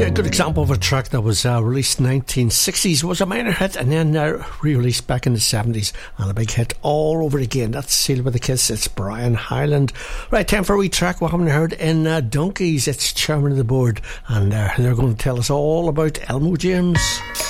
Yeah, a good example of a track that was released 1960s, was a minor hit and then re-released back in the 70s and a big hit all over again. That's Sealed with a Kiss. It's Brian Hyland. Right, time for a wee track we haven't heard in Donkeys. It's Chairman of the Board, and they're going to tell us all about Elmo James.